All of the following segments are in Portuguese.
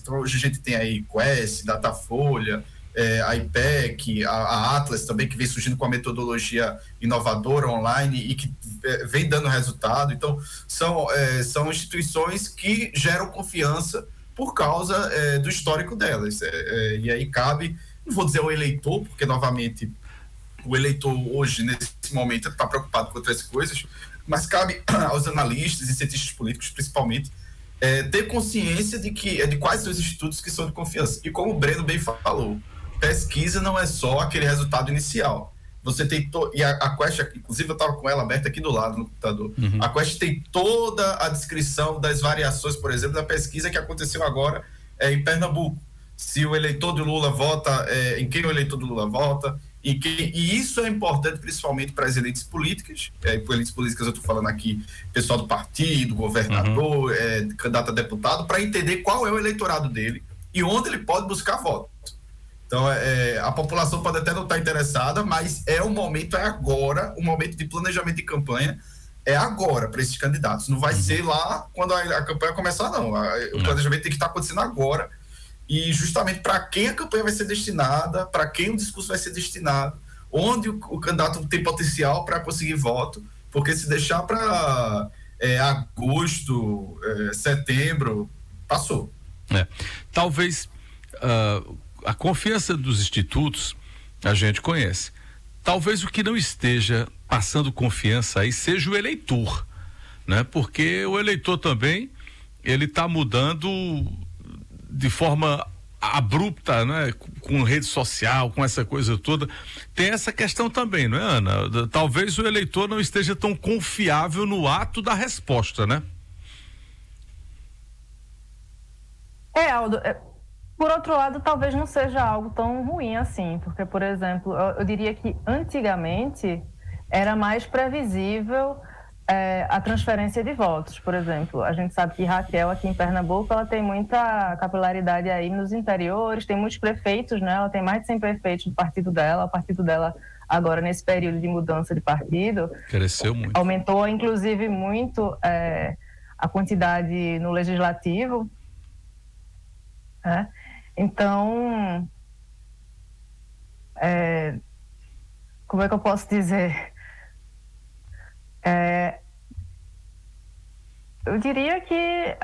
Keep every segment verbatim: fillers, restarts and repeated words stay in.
Então, hoje a gente tem aí Quest, Datafolha, é, a I P E C, a, a Atlas também, que vem surgindo com a metodologia inovadora online e que é, vem dando resultado. Então, são, é, são instituições que geram confiança por causa é, do histórico delas. É, é, e aí cabe, não vou dizer o eleitor, porque, novamente, o eleitor hoje, nesse momento, está preocupado com outras coisas, mas cabe aos analistas e cientistas políticos, principalmente, é, ter consciência de, que, de quais são os institutos que são de confiança. E como o Breno bem falou, pesquisa não é só aquele resultado inicial. Você tem to... e a, a Quest, inclusive eu estava com ela aberta aqui do lado no computador, uhum. A Quest tem toda a descrição das variações, por exemplo, da pesquisa que aconteceu agora é, em Pernambuco. Se o eleitor do Lula vota, é, em quem o eleitor do Lula vota, e, que, e isso é importante principalmente para as elites políticas. É, por elites políticas eu estou falando aqui pessoal do partido, governador, uhum. é, candidato a deputado, para entender qual é o eleitorado dele e onde ele pode buscar voto. Então, é, a população pode até não estar interessada, mas é o momento, é agora, o momento de planejamento de campanha é agora para esses candidatos. Não vai uhum. ser lá quando a, a campanha começar, não. A, o planejamento tem que estar acontecendo agora e justamente para quem a campanha vai ser destinada, para quem o discurso vai ser destinado, onde o, o candidato tem potencial para conseguir voto, porque se deixar para é, agosto, é, setembro, passou. É. Talvez... Uh... A confiança dos institutos a gente conhece. Talvez o que não esteja passando confiança aí seja o eleitor, né? Porque o eleitor também, ele está mudando de forma abrupta, né? Com rede social, com essa coisa toda. Tem essa questão também, não é, Ana? Talvez o eleitor não esteja tão confiável no ato da resposta, né? É, Aldo, é... Por outro lado, talvez não seja algo tão ruim assim, porque, por exemplo, eu, eu diria que antigamente era mais previsível é, a transferência de votos. Por exemplo, a gente sabe que Raquel aqui em Pernambuco, ela tem muita capilaridade aí nos interiores, tem muitos prefeitos, né? Ela tem mais de cem prefeitos do partido dela, o partido dela agora nesse período de mudança de partido cresceu muito, aumentou inclusive muito é, a quantidade no legislativo, né? Então, é, como é que eu posso dizer? É, eu diria que...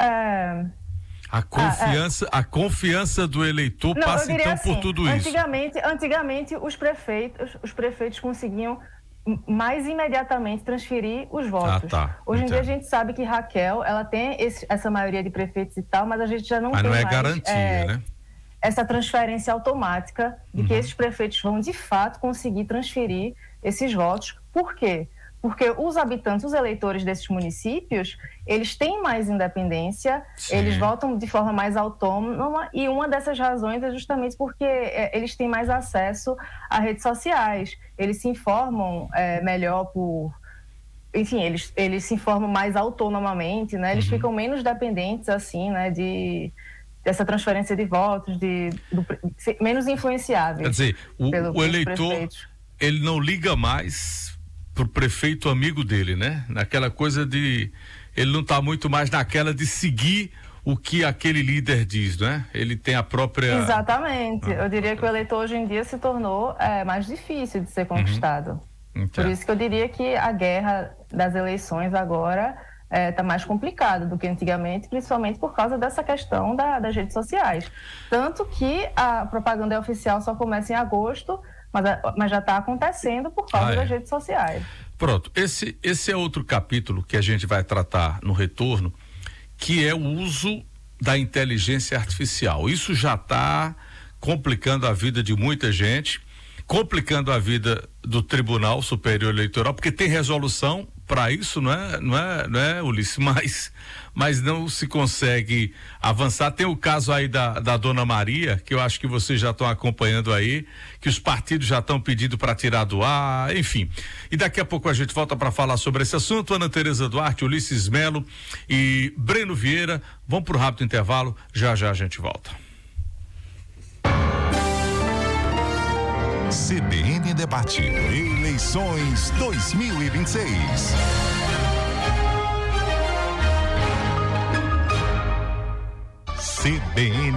É, a confiança, a, é, a confiança do eleitor não, passa então assim, por tudo antigamente, isso. Antigamente, os prefeitos, os prefeitos conseguiam mais imediatamente transferir os votos. Ah, tá. Hoje em Entendo. dia a gente sabe que Raquel, ela tem esse, essa maioria de prefeitos e tal, mas a gente já não mas tem não é mais... garantia, é, né? Essa transferência automática de uhum. que esses prefeitos vão, de fato, conseguir transferir esses votos. Por quê? Porque os habitantes, os eleitores desses municípios, eles têm mais independência, Sim. eles votam de forma mais autônoma, e uma dessas razões é justamente porque é, eles têm mais acesso a redes sociais, eles se informam é, melhor por... Enfim, eles, eles se informam mais autonomamente, né? Eles uhum. ficam menos dependentes, assim, né, de... dessa transferência de votos, de, do, de menos influenciáveis. Quer dizer, o, pelo, o eleitor, ele não liga mais pro prefeito amigo dele, né? Naquela coisa de, ele não está muito mais naquela de seguir o que aquele líder diz, né? Ele tem a própria... Exatamente. Ah, eu diria própria... que o eleitor hoje em dia se tornou é, mais difícil de ser conquistado. Uhum. Por isso que eu diria que a guerra das eleições agora está é, mais complicada do que antigamente, principalmente por causa dessa questão da, das redes sociais. Tanto que a propaganda oficial só começa em agosto, mas, mas já está acontecendo por causa ah, é. das redes sociais. Pronto, esse, esse é outro capítulo que a gente vai tratar no retorno, que é o uso da inteligência artificial. Isso já está complicando a vida de muita gente, complicando a vida do Tribunal Superior Eleitoral, porque tem resolução para isso, não é, não é, não é, Ulisses? Mas, mas não se consegue avançar. Tem o caso aí da, da Dona Maria, que eu acho que vocês já estão acompanhando aí, que os partidos já estão pedindo para tirar do ar, enfim. E daqui a pouco a gente volta para falar sobre esse assunto. Ana Tereza Duarte, Ulisses Melo e Breno Vieira. Vamos para o rápido intervalo, já já a gente volta. C B N Debate, eleições dois mil e vinte e seis. C B N